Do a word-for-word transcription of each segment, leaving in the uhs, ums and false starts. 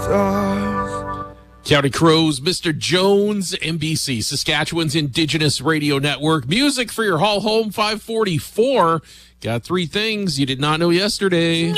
stars. County Crows, Mister Jones, M B C, Saskatchewan's Indigenous Radio Network. Music for your haul home, five forty-four. Got three things you did not know yesterday.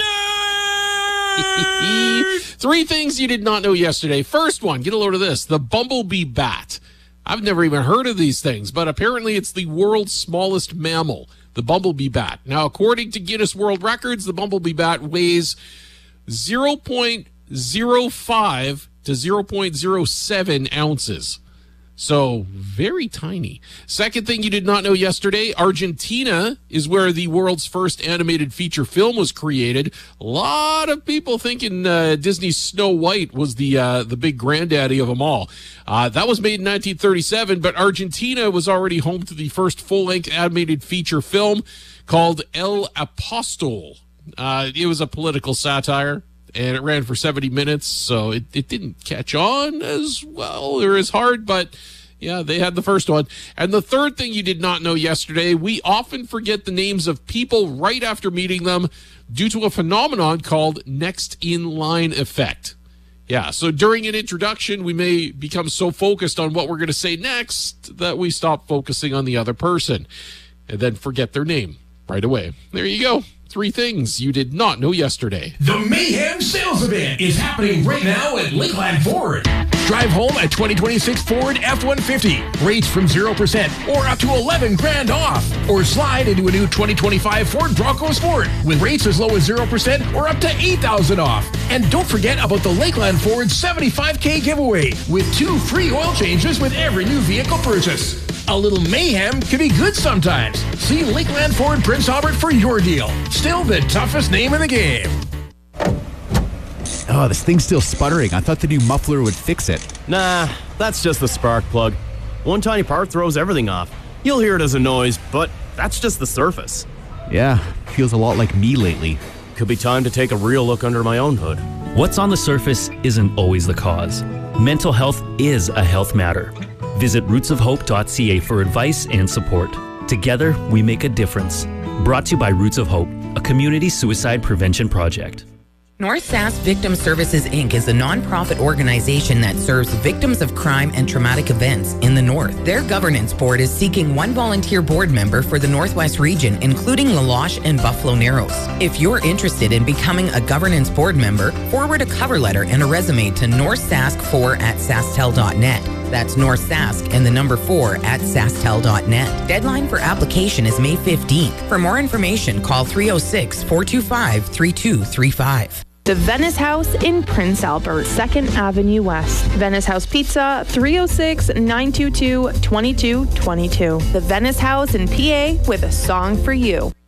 Three things you did not know yesterday. First one, get a load of this. The bumblebee bat. I've never even heard of these things, but apparently it's the world's smallest mammal, the bumblebee bat. Now, according to Guinness World Records, the bumblebee bat weighs zero point zero five to zero point zero seven ounces. So very tiny. Second thing you did not know yesterday, Argentina is where the world's first animated feature film was created. A lot of people thinking uh, Disney's Snow White was the uh, the big granddaddy of them all. Uh, that was made in nineteen thirty-seven, but Argentina was already home to the first full-length animated feature film called El Apostol. Uh, it was a political satire, and it ran for seventy minutes, so it, it didn't catch on as well or as hard, but yeah, they had the first one. And the third thing you did not know yesterday, we often forget the names of people right after meeting them due to a phenomenon called next in line effect. Yeah, so during an introduction, we may become so focused on what we're going to say next that we stop focusing on the other person and then forget their name right away. There you go. Three things you did not know yesterday. The Mayhem Sales Event is happening right now at Lakeland Ford. Drive home a twenty twenty-six Ford F one fifty. Rates from zero percent or up to eleven grand off. Or slide into a new twenty twenty-five Ford Bronco Sport with rates as low as zero percent or up to eight thousand off. And don't forget about the Lakeland Ford seventy-five K giveaway with two free oil changes with every new vehicle purchase. A little mayhem can be good sometimes. See Lakeland Ford Prince Albert for your deal. Still the toughest name in the game. Oh, this thing's still sputtering. I thought the new muffler would fix it. Nah, that's just the spark plug. One tiny part throws everything off. You'll hear it as a noise, but that's just the surface. Yeah, feels a lot like me lately. Could be time to take a real look under my own hood. What's on the surface isn't always the cause. Mental health is a health matter. Visit roots of hope dot c a for advice and support. Together, we make a difference. Brought to you by Roots of Hope, a community suicide prevention project. North Sask Victim Services, Incorporated is a nonprofit organization that serves victims of crime and traumatic events in the North. Their governance board is seeking one volunteer board member for the Northwest region, including La Loche and Buffalo Narrows. If you're interested in becoming a governance board member, forward a cover letter and a resume to north sask four at sastel dot net. That's North Sask and the number four at sastel dot net. Deadline for application is May fifteenth. For more information, call three oh six, four two five, three two three five. The Venice House in Prince Albert, second Avenue West. Venice House Pizza, three oh six, nine two two, two two two two. The Venice House in P A with a song for you.